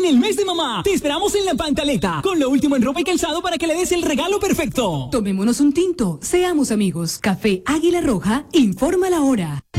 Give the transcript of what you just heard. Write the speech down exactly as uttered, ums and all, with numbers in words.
en el mes de mamá. Te esperamos en La Pantaleta, con lo último en ropa y calzado para que le des el regalo perfecto. Tomémonos un tinto, seamos amigos. Café Águila Roja, informa la hora.